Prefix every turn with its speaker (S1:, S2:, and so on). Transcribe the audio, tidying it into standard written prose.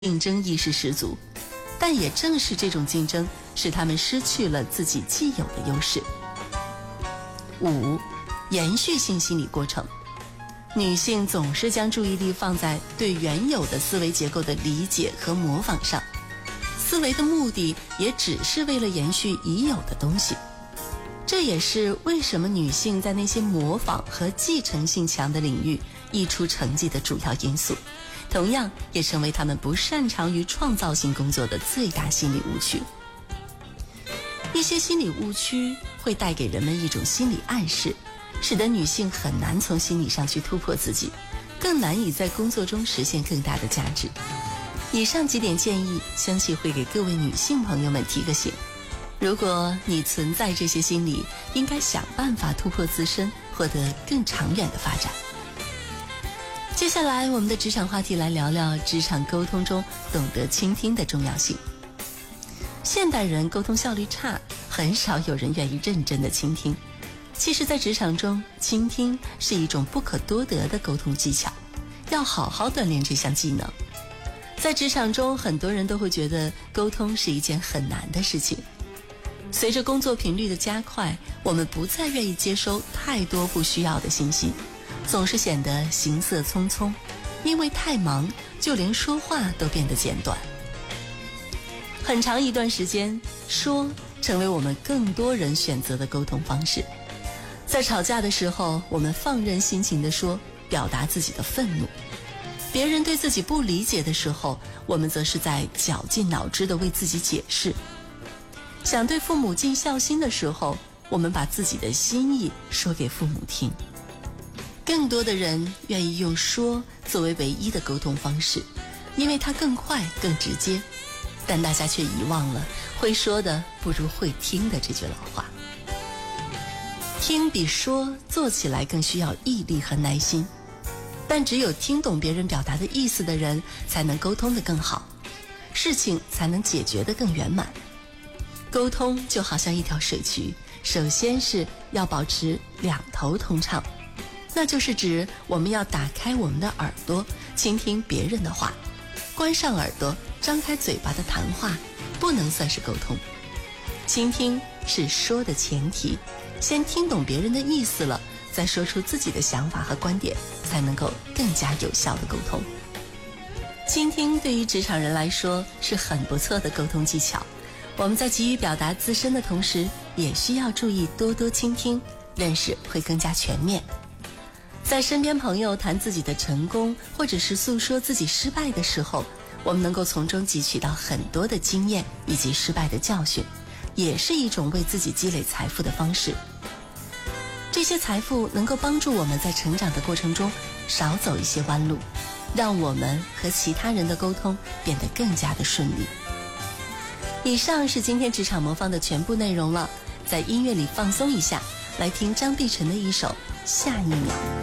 S1: 竞争意识十足，但也正是这种竞争使他们失去了自己既有的优势。5. 延续性心理过程。女性总是将注意力放在对原有的思维结构的理解和模仿上，思维的目的也只是为了延续已有的东西。这也是为什么女性在那些模仿和继承性强的领域溢出成绩的主要因素，同样也成为她们不擅长于创造性工作的最大心理误区。一些心理误区会带给人们一种心理暗示，使得女性很难从心理上去突破自己，更难以在工作中实现更大的价值。以上几点建议，相信会给各位女性朋友们提个醒。如果你存在这些心理，应该想办法突破自身，获得更长远的发展。接下来我们的职场话题来聊聊职场沟通中懂得倾听的重要性。现代人沟通效率差，很少有人愿意认真的倾听。其实在职场中，倾听是一种不可多得的沟通技巧，要好好锻炼这项技能。在职场中，很多人都会觉得沟通是一件很难的事情。随着工作频率的加快，我们不再愿意接收太多不需要的信息，总是显得行色匆匆，因为太忙，就连说话都变得简短。很长一段时间，说成为我们更多人选择的沟通方式。在吵架的时候，我们放任心情地说，表达自己的愤怒；别人对自己不理解的时候，我们则是在绞尽脑汁地为自己解释。想对父母尽孝心的时候，我们把自己的心意说给父母听。更多的人愿意用说作为唯一的沟通方式，因为它更快更直接，但大家却遗忘了会说的不如会听的这句老话。听比说做起来更需要毅力和耐心，但只有听懂别人表达的意思的人，才能沟通得更好，事情才能解决得更圆满。沟通就好像一条水渠，首先是要保持两头通畅，那就是指我们要打开我们的耳朵，倾听别人的话，关上耳朵，张开嘴巴的谈话不能算是沟通。倾听是说的前提，先听懂别人的意思了，再说出自己的想法和观点，才能够更加有效的沟通。倾听对于职场人来说是很不错的沟通技巧，我们在急于表达自身的同时，也需要注意多多倾听，认识会更加全面。在身边朋友谈自己的成功，或者是诉说自己失败的时候，我们能够从中汲取到很多的经验以及失败的教训，也是一种为自己积累财富的方式。这些财富能够帮助我们在成长的过程中少走一些弯路，让我们和其他人的沟通变得更加的顺利。以上是今天职场魔方的全部内容了，在音乐里放松一下，来听张碧晨的一首《下一秒》。